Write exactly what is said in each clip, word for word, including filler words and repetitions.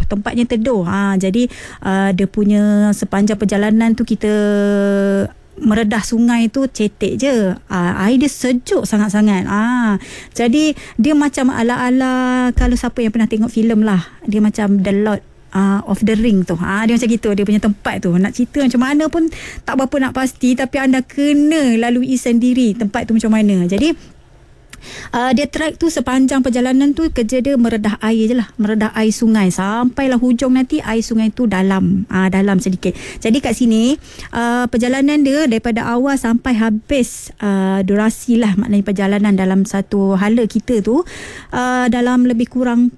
tempatnya teduh. Ha, jadi uh, dia punya sepanjang perjalanan tu kita meredah sungai tu cetek je. Uh, air dia sejuk sangat-sangat. Uh, jadi dia macam ala-ala kalau siapa yang pernah tengok filem lah, dia macam The Lord Uh, of the Ring tu. Ha, dia macam gitu, dia punya tempat tu. Nak cerita macam mana pun tak berapa nak pasti, tapi anda kena lalui sendiri tempat tu macam mana. Jadi Uh, dia trek tu sepanjang perjalanan tu kerja dia meredah air je lah, meredah air sungai sampailah hujung nanti air sungai tu dalam uh, dalam sedikit. Jadi kat sini uh, perjalanan dia daripada awal sampai habis uh, durasi lah, maknanya perjalanan dalam satu hala kita tu uh, dalam lebih kurang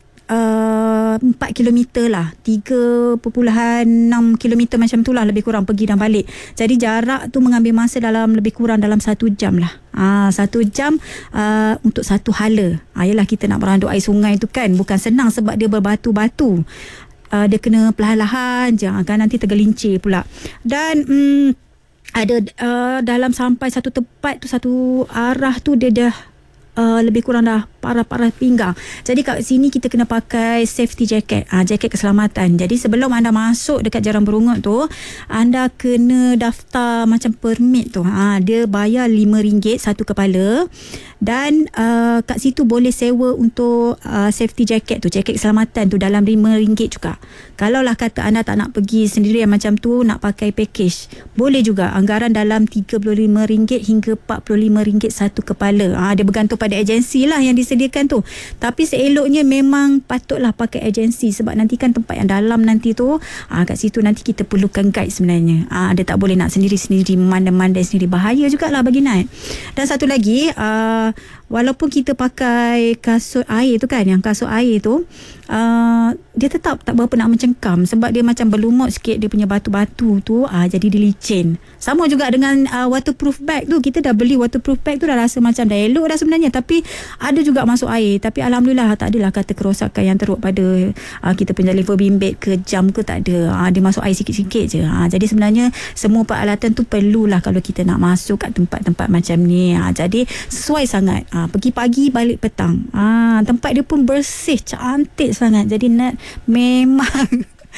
Uh, empat kilometer lah, tiga perpuluhan enam kilometer macam tu lah lebih kurang pergi dan balik. Jadi jarak tu mengambil masa dalam lebih kurang dalam satu jam lah. Ah, satu jam uh, untuk satu hala. Ah, yelah kita nak beranduk air sungai tu kan bukan senang sebab dia berbatu-batu. Uh, dia kena perlahan-lahan je kan, nanti tergelincir pula. Dan um, ada uh, dalam sampai satu tempat tu, satu arah tu dia dah Uh, lebih kurang dah parah-parah pinggang. Jadi kat sini kita kena pakai safety jacket, uh, jaket keselamatan. Jadi sebelum anda masuk dekat Jarang Berungut tu, anda kena daftar macam permit tu. Uh, dia bayar lima ringgit satu kepala. Dan uh, kat situ boleh sewa untuk uh, safety jacket tu, jaket keselamatan tu dalam lima ringgit juga. Kalau lah kata anda tak nak pergi sendirian macam tu, nak pakai package, boleh juga. Anggaran dalam tiga puluh lima ringgit hingga empat puluh lima ringgit satu kepala. Ha, dia bergantung pada agensi lah yang disediakan tu. Tapi seeloknya memang patutlah pakai agensi sebab nanti kan tempat yang dalam nanti tu, ha, kat situ nanti kita perlukan guide sebenarnya. Ha, dia tak boleh nak sendiri-sendiri, mandai-mandai sendiri. Bahaya jugalah bagi Nat. Dan satu lagi, uh, walaupun kita pakai kasut air tu kan, yang kasut air tu uh, dia tetap tak berapa nak mencengkam sebab dia macam berlumut sikit dia punya batu-batu tu, uh, jadi dia licin. Sama juga dengan uh, waterproof bag tu, kita dah beli waterproof bag tu dah rasa macam dah elok dah sebenarnya, tapi ada juga masuk air. Tapi Alhamdulillah tak adalah kata kerosakan yang teruk pada uh, kita punya level bimbit ke jam ke, tak ada. Uh, dia masuk air sikit-sikit je. Uh, jadi sebenarnya semua peralatan tu perlulah kalau kita nak masuk kat tempat-tempat macam ni. Uh, jadi sesuai sangat. Ha, pergi pagi balik petang. Ha, tempat dia pun bersih, cantik sangat. Jadi Nat memang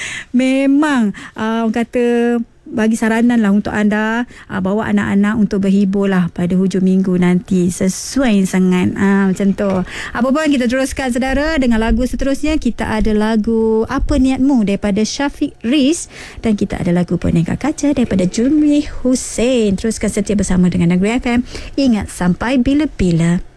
memang uh, orang kata bagi saranan lah untuk anda uh, bawa anak-anak untuk berhibur lah pada hujung minggu nanti. Sesuai sangat uh, macam tu. Apa pun kita teruskan saudara dengan lagu seterusnya. Kita ada lagu Apa Niatmu daripada Syafiq Riz, dan kita ada lagu Boneka Kaca daripada Jumri Hussein. Teruskan setia bersama dengan Negeri F M. Ingat sampai bila-bila.